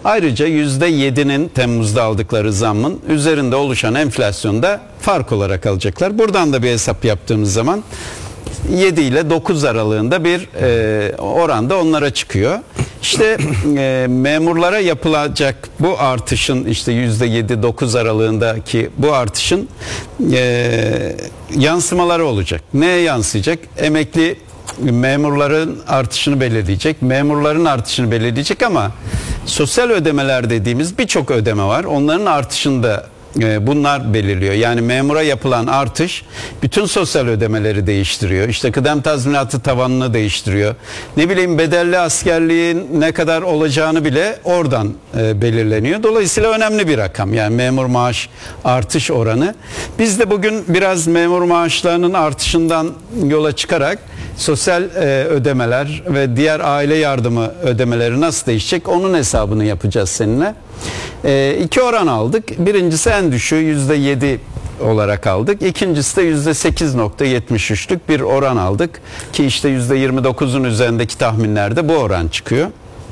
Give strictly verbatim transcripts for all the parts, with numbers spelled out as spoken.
Ayrıca yüzde yedinin Temmuz'da aldıkları zammın üzerinde oluşan enflasyonda fark olarak alacaklar. Buradan da bir hesap yaptığımız zaman yedi ile dokuz aralığında bir e, oranda onlara çıkıyor. İşte e, memurlara yapılacak bu artışın işte yüzde yedi dokuz aralığındaki bu artışın e, yansımaları olacak. Neye yansıyacak? Emekli memurların artışını belirleyecek, memurların artışını belirleyecek ama sosyal ödemeler dediğimiz birçok ödeme var. Onların artışını da bunlar belirliyor. Yani memura yapılan artış bütün sosyal ödemeleri değiştiriyor. İşte kıdem tazminatı tavanını değiştiriyor. Ne bileyim bedelli askerliğin ne kadar olacağını bile oradan e, belirleniyor. Dolayısıyla önemli bir rakam. Yani memur maaş artış oranı. Biz de bugün biraz memur maaşlarının artışından yola çıkarak sosyal e, ödemeler ve diğer aile yardımı ödemeleri nasıl değişecek onun hesabını yapacağız seninle. E, iki oran aldık. Birincisi en düşüğü yüzde yedi olarak aldık. İkincisi de yüzde sekiz nokta yetmiş üçlük bir oran aldık. Ki işte yüzde yirmi dokuzun üzerindeki tahminlerde bu oran çıkıyor.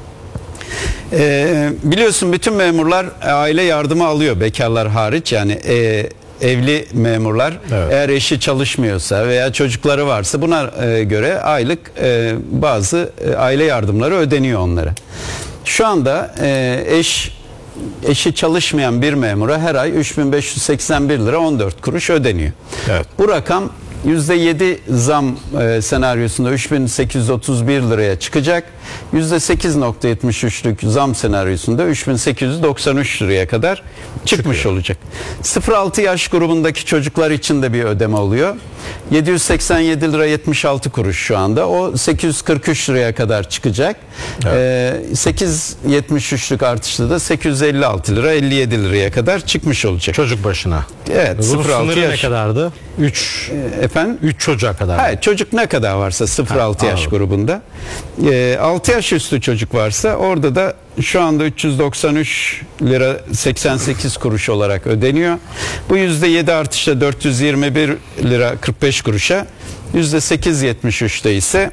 E, biliyorsun bütün memurlar aile yardımı alıyor, bekarlar hariç. Yani e, evli memurlar, evet, eğer eşi çalışmıyorsa veya çocukları varsa buna e, göre aylık e, bazı e, aile yardımları ödeniyor onlara. Şu anda e, eş eşi çalışmayan bir memura her ay üç bin beş yüz seksen bir lira on dört kuruş ödeniyor. Evet. Bu rakam yüzde yedi zam e, senaryosunda üç bin sekiz yüz otuz bir liraya çıkacak. yüzde sekiz nokta yetmiş üçlük zam senaryosunda üç bin sekiz yüz doksan üç liraya kadar çıkmış Çıkıyor. olacak. sıfır altı yaş grubundaki çocuklar için de bir ödeme oluyor. yedi yüz seksen yedi lira yetmiş altı kuruş şu anda. O sekiz yüz kırk üç liraya kadar çıkacak. Evet. E, sekiz nokta yetmiş üçlük artışta da sekiz yüz elli altı lira elli yedi liraya kadar çıkmış olacak. Çocuk başına. Evet. sıfır altı yaş ne kadardı? üç Efendim? üç çocuğa kadar. Hayır, çocuk ne kadar varsa sıfır altı yaş grubunda. E, altı yaş üstü çocuk varsa orada da şu anda üç yüz doksan üç lira seksen sekiz kuruş olarak ödeniyor. Bu yüzde yedi artışla dört yüz yirmi bir lira kırk beş kuruşa, yüzde sekiz nokta yetmiş üçte ise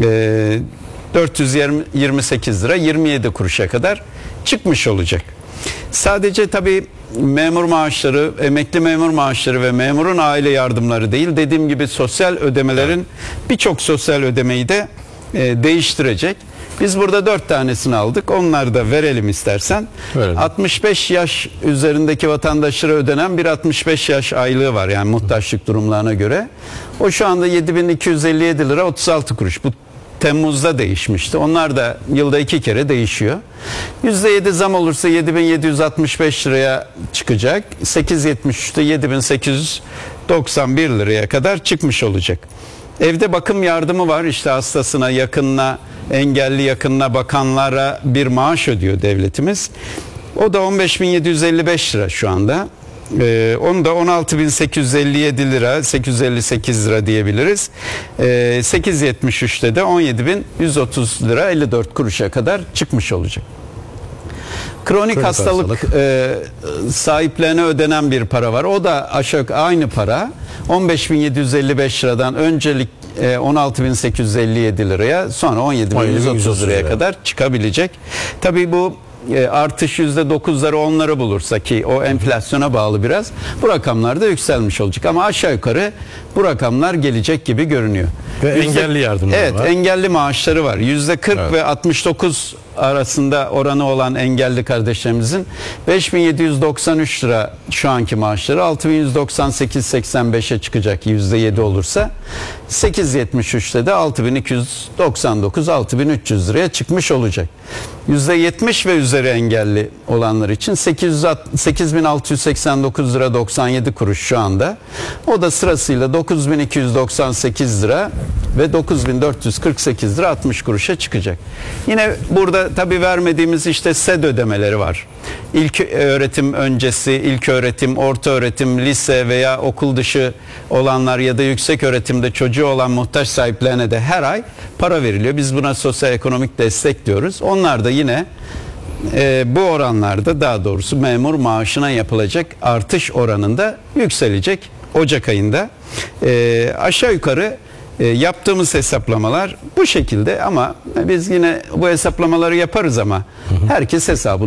e, dört yüz yirmi sekiz lira yirmi yedi kuruşa kadar çıkmış olacak. Sadece tabii memur maaşları, emekli memur maaşları ve memurun aile yardımları değil, dediğim gibi sosyal ödemelerin birçok sosyal ödemeyi de e, değiştirecek. Biz burada dört tanesini aldık. Onları da verelim istersen. Verelim. altmış beş yaş üzerindeki vatandaşlara ödenen bir altmış beş yaş aylığı var. Yani muhtaçlık durumlarına göre. O şu anda yedi bin iki yüz elli yedi lira otuz altı kuruş. Bu Temmuz'da değişmişti. Onlar da yılda iki kere değişiyor. yüzde yedi zam olursa yedi bin yedi yüz altmış beş liraya çıkacak. sekiz nokta yetmiş üçte yedi bin sekiz yüz doksan bir liraya kadar çıkmış olacak. Evde bakım yardımı var. İşte hastasına, yakınına, engelli yakınına bakanlara bir maaş ödüyor devletimiz. O da on beş bin yedi yüz elli beş lira şu anda. Ee, onu da on altı bin sekiz yüz elli yedi lira, sekiz yüz elli sekiz lira diyebiliriz. Ee, sekiz nokta yetmiş üçte de on yedi bin yüz otuz lira elli dört kuruşa kadar çıkmış olacak. Kronik, Kronik hastalık, hastalık. E, sahiplerine ödenen bir para var. O da aşağı aynı para. on beş bin yedi yüz elli beş liradan öncelik e, on altı bin sekiz yüz elli yedi liraya, sonra on yedi bin yüz otuz liraya kadar çıkabilecek. Tabii bu e, artış yüzde dokuzları onları bulursa, ki o enflasyona bağlı biraz, bu rakamlar da yükselmiş olacak. Ama aşağı yukarı bu rakamlar gelecek gibi görünüyor. Ve yüzde, engelli yardımları evet, var. Evet, engelli maaşları var. yüzde kırk evet. ve altmış dokuz arasında oranı olan engelli kardeşlerimizin beş bin yedi yüz doksan üç lira şu anki maaşları altı bin yüz doksan sekiz seksen beşe çıkacak yüzde yedi olursa. sekiz nokta yetmiş üçte de altı bin iki yüz doksan dokuz altı bin üç yüz liraya çıkmış olacak. yüzde yetmiş ve üzeri engelli olanlar için sekiz bin altı yüz seksen dokuz lira doksan yedi kuruş şu anda. O da sırasıyla dokuz bin iki yüz doksan sekiz lira ve dokuz bin dört yüz kırk sekiz lira altmış kuruşa çıkacak. Yine burada tabii vermediğimiz işte S E D ödemeleri var. İlk öğretim öncesi, ilk öğretim, orta öğretim, lise veya okul dışı olanlar ya da yüksek öğretimde çocuğu olan muhtaç sahiplerine de her ay para veriliyor. Biz buna sosyal ekonomik destek diyoruz. Onlar da yine e, bu oranlarda, daha doğrusu memur maaşına yapılacak artış oranında yükselecek Ocak ayında. E, aşağı yukarı e, yaptığımız hesaplamalar bu şekilde, ama biz yine bu hesaplamaları yaparız ama herkes hesabını